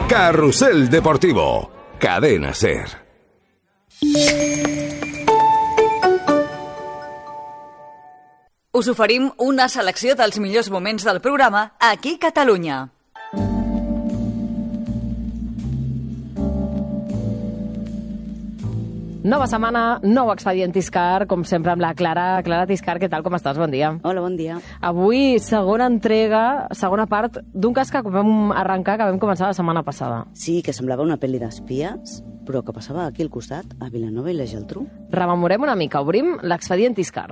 Carrusel Deportivo. Cadena SER. Us oferim una selecció dels millors moments del programa aquí a Catalunya. Nova setmana, nou expedient Tiscar, com sempre amb la Clara. Clara Tiscar, què tal, com estàs? Bon dia. Hola, bon dia. Avui, segona entrega, segona part d'un cas que vam arrencar, que vam començar la setmana passada. Sí, que semblava una pel·li d'espies, però que passava aquí al costat, a Vilanova i la Geltrú. Rememorem una mica, obrim l'expedient Tiscar.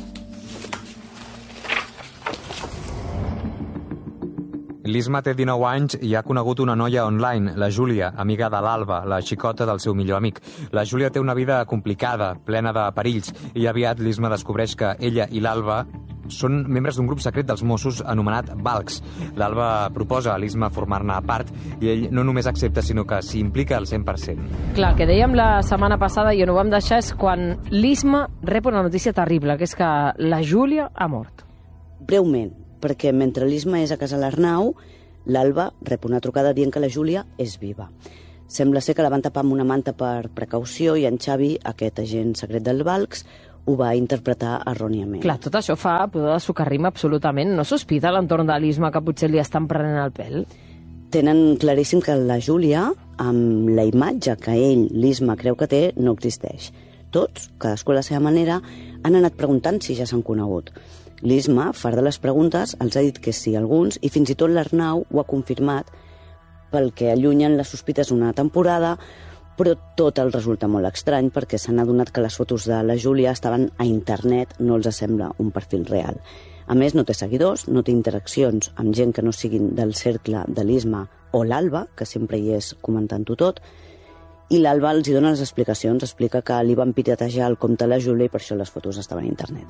L'Isma té 19 anys i ha conegut una noia online, la Júlia, amiga de l'Alba, la xicota del seu millor amic. La Júlia té una vida complicada, plena de perills, i aviat l'Isma descobreix que ella i l'Alba són membres d'un grup secret dels Mossos anomenat Valcs. L'Alba proposa a l'Isma formar-ne part i ell no només accepta, sinó que s'hi implica al 100%. Clar, el que dèiem la setmana passada i on ho vam deixar és quan l'Isma rep una notícia terrible, que és que la Júlia ha mort. Breument, perquè mentre l'Isma és a casa l'Arnau, l'Alba rep una trucada dient que la Júlia és viva. Sembla ser que la van tapar amb una manta per precaució i en Xavi, aquest agent secret del Valcs, ho va interpretar erròniament. Clar, tot això fa pudor de socarrim absolutament. No sospita l'entorn de l'Isma que potser li estan prenent el pèl? Tenen claríssim que la Júlia, amb la imatge que ell, l'Isma, creu que té, no existeix. Tots, cadascú a la seva manera, han anat preguntant si ja s'han conegut. L'Isma, fart de les preguntes, els ha dit que sí alguns, i fins i tot l'Arnau ho ha confirmat, pel que allunyen les sospites una temporada, però tot el resulta molt estrany perquè s'han adonat que les fotos de la Júlia estaven a internet, no els sembla un perfil real. A més, no té seguidors, no té interaccions amb gent que no siguin del cercle de l'Isma o l'Alba, que sempre hi és comentant-ho tot, i l'Alba els hi dona les explicacions, explica que li van piratejar el compte a la Júlia i per això les fotos estaven a internet.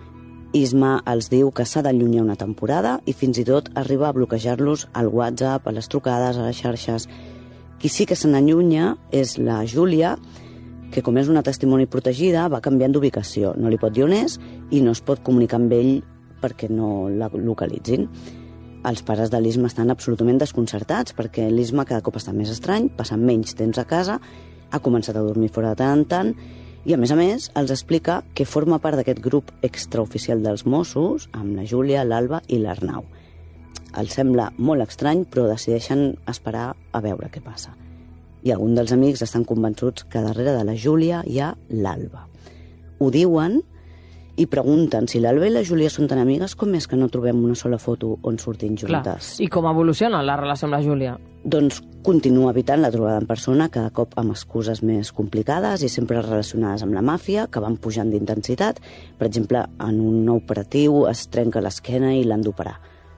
Isma els diu que s'ha d'allunyar una temporada i fins i tot arriba a bloquejar-los al WhatsApp, a les trucades, a les xarxes. Qui sí que se n'allunya és la Júlia, que com és una testimoni protegida va canviant d'ubicació. No li pot dir on és i no es pot comunicar amb ell perquè no la localitzin. Els pares de l'Isma estan absolutament desconcertats perquè l'Isma cada cop està més estrany, passa menys temps a casa, ha començat a dormir fora de tant en tant i, a més, els explica que forma part d'aquest grup extraoficial dels Mossos amb la Júlia, l'Alba i l'Arnau. Els sembla molt estrany, però decideixen esperar a veure què passa. I alguns dels amics estan convençuts que darrere de la Júlia hi ha l'Alba. Ho diuen i pregunten si l'Alba i la Júlia són tan amigues com és que no trobem una sola foto on surtin juntes. Clar. I com evoluciona la relació amb la Júlia? Doncs continua evitant la trobada en persona, cada cop amb excuses més complicades i sempre relacionades amb la màfia, que van pujant d'intensitat. Per exemple, en un nou operatiu es trenca l'esquena i l'han d'operar.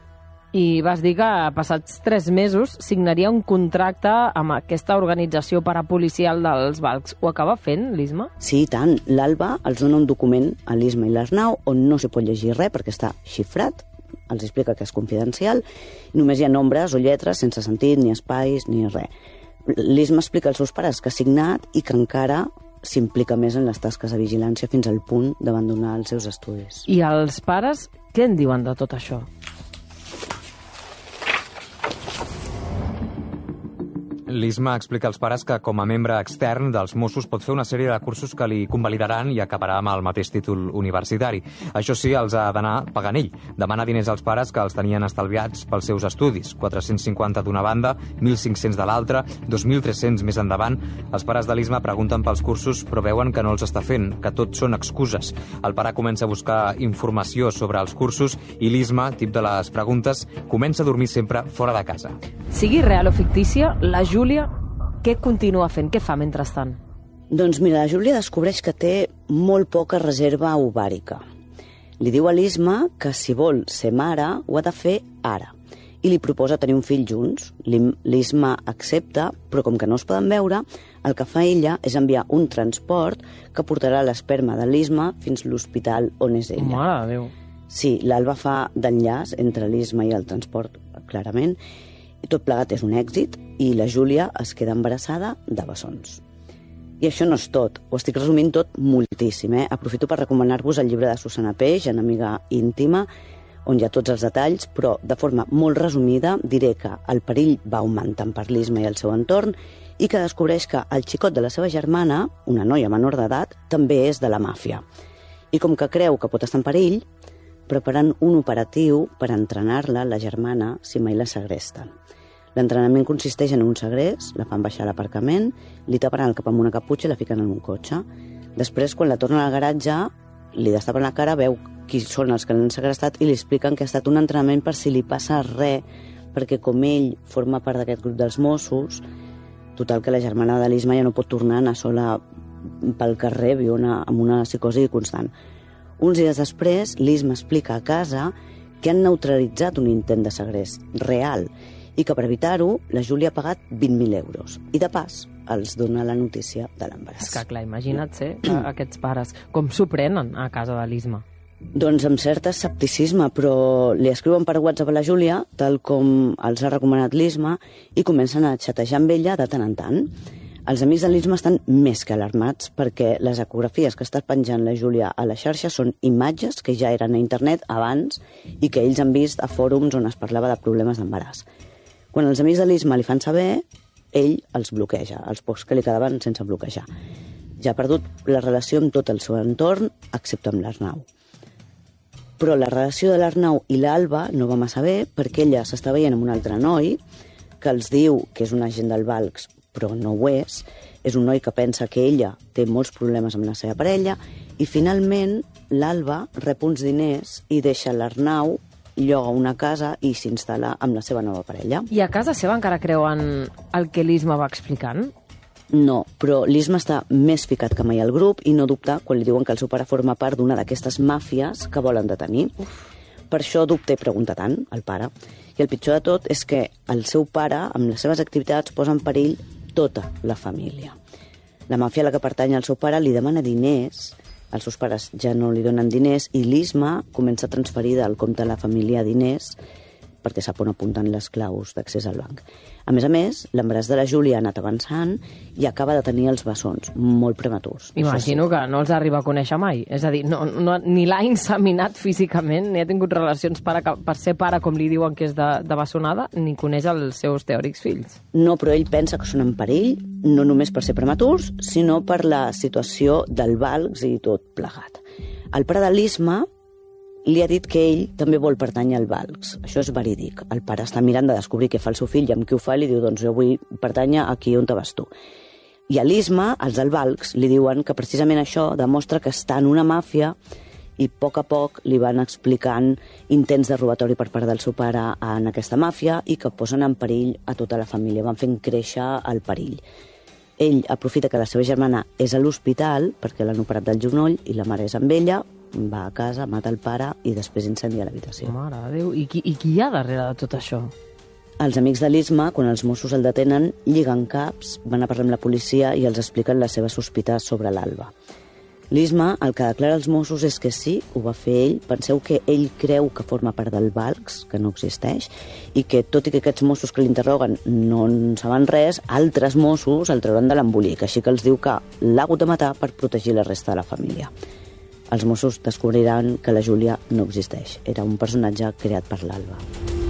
I vas dir que passats 3 mesos signaria un contracte amb aquesta organització parapolicial dels Valcs. Ho acaba fent, l'Isma? Sí, i tant. L'Alba els dona un document a l'Isma i l'Arnau on no s'hi pot llegir res perquè està xifrat, els explica que és confidencial, només hi ha nombres o lletres sense sentit, ni espais, ni res. L'Isma explica als seus pares que ha signat i que encara s'implica més en les tasques de vigilància fins al punt d'abandonar els seus estudis. I els pares què en diuen de tot això? L'Isma explica als pares que, com a membre extern dels Mossos, pot fer una sèrie de cursos que li convalidaran i acabarà amb el mateix títol universitari. Això sí, els ha d'anar pagant ell. Demana diners als pares que els tenien estalviats pels seus estudis. 450 d'una banda, 1.500 de l'altra, 2.300 més endavant. Els pares de l'Isma pregunten pels cursos, però veuen que no els està fent, que tot són excuses. El pare comença a buscar informació sobre els cursos i l'Isma, tip de les preguntes, comença a dormir sempre fora de casa. Sigui real o fictícia, la Júlia, què continua fent? Què fa mentrestant? Doncs mira, la Júlia descobreix que té molt poca reserva ovàrica. Li diu a l'Isma que si vol ser mare ho ha de fer ara i li proposa tenir un fill junts. L'Isma accepta, però com que no es poden veure, el que fa ella és enviar un transport que portarà l'esperma de l'Isma fins a l'hospital on és ella. Mare de Déu. Sí, l'Alba fa d'enllaç entre l'Isma i el transport, clarament, i tot plegat és un èxit i la Júlia es queda embarassada de bessons. I això no és tot, ho estic resumint tot moltíssim. Aprofito per recomanar-vos el llibre de Susana Peix, Enemiga íntima, on hi ha tots els detalls, però de forma molt resumida diré que el perill va augmentant per l'Isma i el seu entorn i que descobreix que el xicot de la seva germana, una noia menor d'edat, també és de la màfia. I com que creu que pot estar en perill, preparen un operatiu per entrenar-la, la germana, si mai la segresten. L'entrenament consisteix en un segrest, la fan baixar a l'aparcament, li tapen el cap amb una caputxa i la fiquen en un cotxe. Després, quan la tornen al garatge, li destapen la cara, veu qui són els que l'han segrestat i li expliquen que ha estat un entrenament per si li passa res, perquè com ell forma part d'aquest grup dels Mossos, total que la germana de l'Isma ja no pot tornar a anar sola pel carrer, viu amb una psicosi constant. Uns dies després, l'Isma explica a casa que han neutralitzat un intent de segrest real i que per evitar-ho la Júlia ha pagat 20.000 euros. I de pas els dona la notícia de l'embaràs. És que clar, imagina't ser aquests pares. Com s'ho prenen a casa de l'Isma? Doncs amb cert escepticisme, però li escriuen per WhatsApp a la Júlia, tal com els ha recomanat l'Isma, i comencen a xatejar amb ella de tant en tant. Els amics de l'Isma estan més que alarmats perquè les ecografies que està penjant la Júlia a la xarxa són imatges que ja eren a internet abans i que ells han vist a fòrums on es parlava de problemes d'embaràs. Quan els amics de l'Isma li fan saber, ell els bloqueja, els pocs que li quedaven sense bloquejar. Ja ha perdut la relació amb tot el seu entorn, excepte amb l'Arnau. Però la relació de l'Arnau i l'Alba no va massa bé perquè ella s'està veient amb un altre noi que els diu que és un agent del Valcs, però no ho és. És un noi que pensa que ella té molts problemes amb la seva parella i finalment l'Alba rep uns diners i deixa l'Arnau, lloga una casa i s'instal·la amb la seva nova parella. I a casa seva encara creuen el que l'Isma va explicant? No, però l'Isma està més ficat que mai al grup i no dubta quan li diuen que el seu pare forma part d'una d'aquestes màfies que volen detenir. Per això dubta i pregunta tant, el pare. I el pitjor de tot és que el seu pare, amb les seves activitats, posa en perill tota la família. La màfia a la que pertany el seu pare li demana diners, els seus pares ja no li donen diners i l'Isma comença a transferir del compte de la família diners perquè sap on apunten les claus d'accés al banc. A més, l'embaràs de la Júlia ha anat avançant i acaba de tenir els bessons molt prematurs. Imagino que no els arriba a conèixer mai. És a dir, ni l'ha inseminat físicament, ni ha tingut relacions per ser pare, com li diuen que és de bessonada, ni coneix els seus teòrics fills. No, però ell pensa que són en perill, no només per ser prematurs, sinó per la situació del Valcs i tot plegat. El pare de l'Isma li ha dit que ell també vol pertànyer al Valcs. Això és verídic. El pare està mirant de descobrir què fa el seu fill i amb qui ho fa, i li diu, doncs jo vull pertànyer aquí on te vas tu. I a l'Isma, els del Valcs, li diuen que precisament això demostra que està en una màfia i a poc li van explicant intents de robatori per part del seu pare en aquesta màfia i que posen en perill a tota la família, van fent créixer el perill. Ell aprofita que la seva germana és a l'hospital perquè l'han operat del genoll i la mare és amb ella, va a casa, mata el pare i després incendia l'habitació. Mare de Déu, i qui hi ha darrere de tot això? Els amics de l'Isma, quan els Mossos el detenen, lliguen caps, van a parlar amb la policia i els expliquen les seves sospites sobre l'Alba. L'Isma, el que declara als Mossos és que sí, ho va fer ell. Penseu que ell creu que forma part del Valcs, que no existeix, i que tot i que aquests Mossos que l'interroguen no en saben res, altres Mossos el trauran de l'embolic, així que els diu que l'ha hagut de matar per protegir la resta de la família. Els Mossos descobriran que la Júlia no existeix. Era un personatge creat per l'Alba.